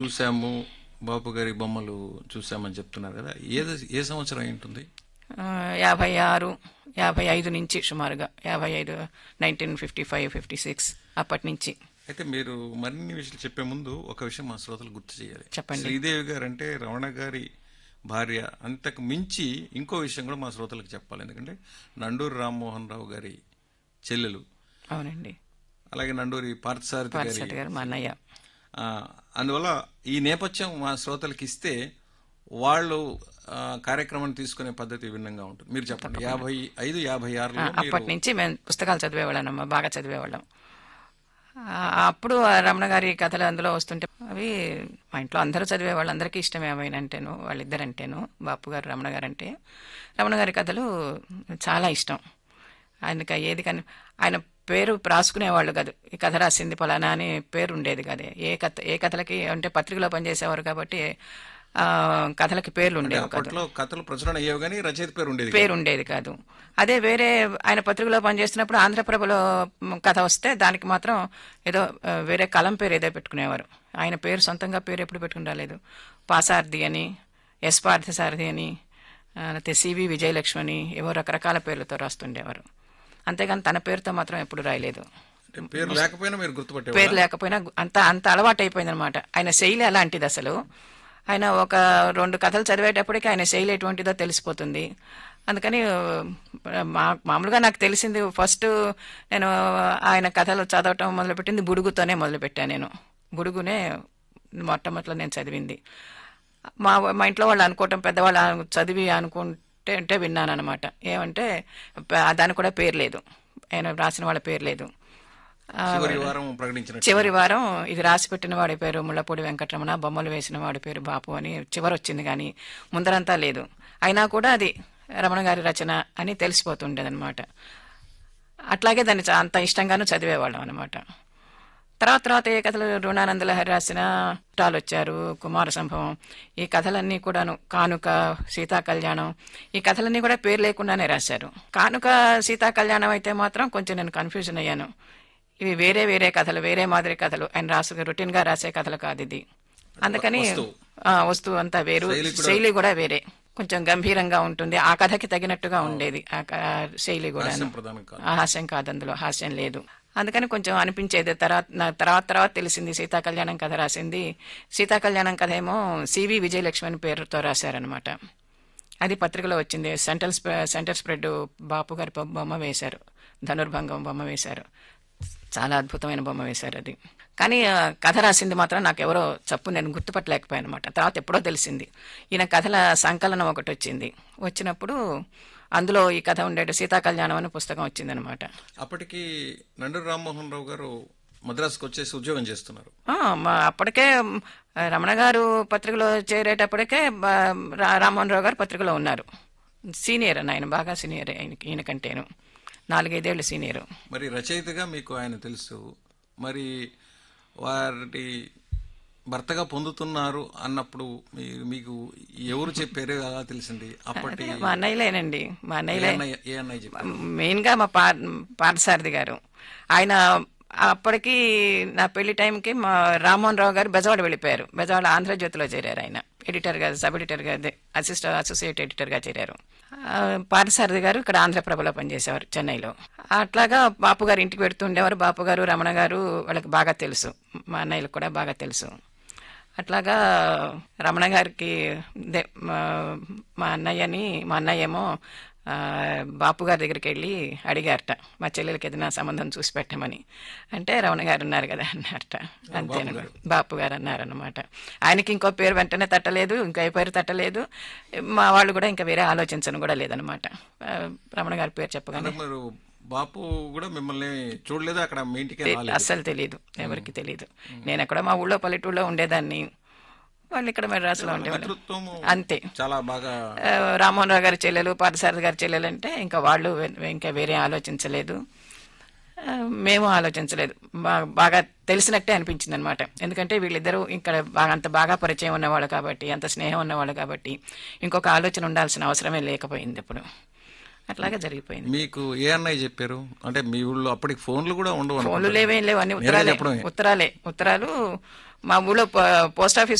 చూసాము, బాపు గారి బొమ్మలు చూసామని చెప్తున్నారు కదా, ఏ సంవత్సరం అయి ఉంటుంది? 56, 55 నుంచి సుమారుగా 55, 1955-56 అప్పటి నుంచి. అయితే మీరు మరిన్ని విషయాలు చెప్పే ముందు ఒక విషయం మా శ్రోతలు గుర్తు చేయాలి. చెప్పండి. శ్రీదేవి గారు అంటే రమణ గారి భార్య. అంతకు మించి ఇంకో విషయం కూడా మా శ్రోతలకు చెప్పాలి. ఎందుకంటే నండూరి రామ్మోహన్ రావు గారి చెల్లెలు, అవునండి, అలాగే నండూరి పార్థసారథి పార్సటి గారు మా అన్నయ్య. ఆ, అందువల్ల ఈ నేపథ్యం మా శ్రోతలకు ఇస్తే వాళ్ళు కార్యక్రమాన్ని తీసుకునే పద్ధతి భిన్నంగా ఉంటుంది. మీరు చెప్పండి. 55, 56లో అప్పటి నుంచి మేము పుస్తకాలు చదివేవాళ్ళం, బాగా చదివేవాళ్ళం. అప్పుడు ఆ రమణ గారి కథలు అందులో వస్తుంటే అవి మా ఇంట్లో అందరూ చదివేవాళ్ళు, అందరికీ ఇష్టమే అవేనంటేను, వాళ్ళిద్దరంటేను, బాపు గారు రమణ గారు అంటే. రమణ గారి కథలు చాలా ఇష్టం ఆయనకి. ఏది కానీ ఆయన పేరు రాసుకునేవాళ్ళు కాదు, ఈ కథ రాసింది ఫలానా అని పేరు ఉండేది కాదు. ఏ కథలకి అంటే పత్రికలో పనిచేసేవారు కాబట్టి కథలకి పేర్లు ఉండేవి కాదు. అప్పట్లో కథలు ప్రచురణ అయ్యేవి కానీ రచయిత పేరు ఉండేది కాదు. అదే వేరే ఆయన పత్రికలో పనిచేస్తున్నప్పుడు ఆంధ్రప్రభలో కథ వస్తే దానికి మాత్రం ఏదో వేరే కలం పేరు ఏదో పెట్టుకునేవారు. ఆయన పేరు సొంతంగా పేరు ఎప్పుడు పెట్టుకుని రాలేదు. పాసారథి అని, ఎస్ పార్థసారథి అని, లేకపోతే సివి విజయలక్ష్మి అని, ఏవో రకరకాల పేర్లతో రాస్తుండేవారు. అంతేగాని తన పేరుతో మాత్రం ఎప్పుడు రాయలేదు. పేరు లేకపోయినా మీరు గుర్తుపట్టే పేరు లేకపోయినా అంత అలవాటు అయిపోయింది అనమాట. ఆయన శైలి అలాంటిది. అసలు ఆయన ఒక 2 కథలు చదివేటప్పటికి ఆయన శైలి ఎటువంటిదో తెలిసిపోతుంది. అందుకని మామూలుగా నాకు తెలిసింది, ఫస్ట్ నేను ఆయన కథలు చదవటం మొదలుపెట్టింది బుడుగుతోనే మొదలుపెట్టాను. నేను బుడుగునే మొట్టమొదటిలో నేను చదివింది. మా ఇంట్లో వాళ్ళు అనుకోవటం, పెద్దవాళ్ళు చదివి అంటే విన్నాను అనమాట. ఏమంటే దానికి కూడా పేరు లేదు, ఆయన రాసిన వాళ్ళ పేరు లేదు. చివరి వారం ఇది రాసి పెట్టిన వాడి పేరు ముళ్ళపూడి వెంకటరమణ, బొమ్మలు వేసిన వాడి పేరు బాపు అని చివరి వచ్చింది, కానీ ముందరంతా లేదు. అయినా కూడా అది రమణ గారి రచన అని తెలిసిపోతుండేదన్నమాట. అట్లాగే దాన్ని అంత ఇష్టంగానూ చదివేవాళ్ళం అనమాట. తర్వాత ఏ కథలు, రుణానంద లహరి రాసిన చుట్టాలు వచ్చారు, కుమార సంభవం, ఈ కథలన్నీ కూడాను, కానుక, సీతా కళ్యాణం, ఈ కథలన్నీ కూడా పేరు లేకుండానే రాశారు. కానుక, సీతా కళ్యాణం అయితే మాత్రం కొంచెం నేను కన్ఫ్యూజన్ అయ్యాను. ఇవి వేరే కథలు, వేరే మాదిరి కథలు, ఆయన రొటీన్ గా రాసే కథలు కాదు ఇది. అందుకని వస్తువు అంతా వేరు, శైలి కూడా వేరే, కొంచెం గంభీరంగా ఉంటుంది. ఆ కథకి తగినట్టుగా ఉండేది ఆ శైలి కూడా. హాస్యం కాదు, అందులో హాస్యం లేదు. అందుకని కొంచెం అనిపించేది. తర్వాత తెలిసింది సీతా కళ్యాణం కథ రాసింది. సీతా కళ్యాణం కథ ఏమో సివి విజయలక్ష్మి అని పేరుతో రాశారనమాట. అది పత్రికలో వచ్చింది. సెంటర్ స్ప్రెడ్ బాపు గారి బొమ్మ వేశారు, ధనుర్భంగం బొమ్మ వేశారు. చాలా అద్భుతమైన బొమ్మ వేశారు అది. కానీ కథ రాసింది మాత్రం నాకెవరో నేను గుర్తుపట్టలేకపోయాను అనమాట. తర్వాత ఎప్పుడో తెలిసింది. ఈయన కథల సంకలనం ఒకటి వచ్చింది. వచ్చినప్పుడు అందులో ఈ కథ ఉండేది, సీతా కళ్యాణం అనే పుస్తకం వచ్చింది అనమాట. అప్పటికి నండూరి రామ్మోహన్ రావు గారు మద్రాసుకు వచ్చేసి ఉద్యోగం చేస్తున్నారు. అప్పటికే రమణ గారు పత్రికలో చేరేటప్పటికే రామ్మోహన్ రావు గారు పత్రికలో ఉన్నారు. సీనియర్ అని ఆయన, బాగా సీనియర్ ఈయనకంటేను, 4-5 ఏళ్ళు సీనియర్. మరి రచయితగా మీకు ఆయన తెలుసు, మరి వారి భర్తగా పొందుతున్నారు అన్నప్పుడు మీకు ఎవరు చెప్పారు, ఎలా తెలిసింది? అప్పటి మా అన్నయ్యలేనండి, మా ఏ అన్నయ్య చెప్పారు? మెయిన్ గా మా పార్థసారథి గారు. ఆయన అప్పటికి నా పెళ్లి టైంకి మా రామ్మోహన్ రావు గారు బెజవాడ వెళ్ళిపోయారు. బెజవాడ ఆంధ్రజ్యోతిలో చేరారు. ఆయన ఎడిటర్ గా, సబ్ ఎడిటర్ గా, అసోసియేట్ ఎడిటర్ గా చేరారు. పార్థసారథి గారు ఇక్కడ ఆంధ్రప్రభలో పనిచేసేవారు, చెన్నైలో. అట్లాగా బాపు గారు ఇంటికి పెడుతుండేవారు. బాపు గారు, రమణ గారు వాళ్ళకి బాగా తెలుసు, మా అన్నయ్యలకు కూడా బాగా తెలుసు. అట్లాగా రమణ గారికి మా అన్నయ్య ఏమో బాపు గారి దగ్గరికి వెళ్ళి అడిగారట, మా చెల్లెలకి ఏదైనా సంబంధం చూసి పెట్టమని. అంటే రమణ గారు ఉన్నారు కదా అన్నారట. అంతేనా, బాపు గారు అన్నారనమాట. ఆయనకి ఇంకో పేరు వెంటనే తట్టలేదు, ఇంకో పేరు తట్టలేదు. మా వాళ్ళు కూడా ఇంకా వేరే ఆలోచించను కూడా లేదనమాట. రమణ గారి పేరు చెప్పగానే బాపు కూడా మిమ్మల్ని చూడలేదు అక్కడ, మీ ఇంటికి అస్సలు తెలియదు, ఎవరికి తెలియదు. నేను ఎక్కడ మా ఊళ్ళో పల్లెటూళ్ళలో ఉండేదాన్ని, వాళ్ళు ఇక్కడ మెడ్రాస్లో ఉండేవాళ్ళు. అంతే. చాలా బాగా రామ్మోహన్ రావు గారి చెల్లెలు, పార్థసారథి గారి చెల్లెలు అంటే ఇంకా వాళ్ళు ఇంకా వేరే ఆలోచించలేదు, మేము ఆలోచించలేదు. బాగా తెలిసినట్టే అనిపించింది అనమాట. ఎందుకంటే వీళ్ళిద్దరూ ఇక్కడ అంత బాగా పరిచయం ఉన్నవాళ్ళు కాబట్టి, అంత స్నేహం ఉన్నవాళ్ళు కాబట్టి ఇంకొక ఆలోచన ఉండాల్సిన అవసరమే లేకపోయింది ఇప్పుడు. అట్లాగే జరిగిపోయింది. మీకు ఏ అన్నయ్య చెప్పారు? అంటే మీ ఊళ్ళో అప్పటికి ఫోన్లు కూడా ఉండవు? ఫోన్లు లేవేం లేవు, అన్ని ఉత్తరాలు. మా ఊళ్ళో పోస్ట్ ఆఫీస్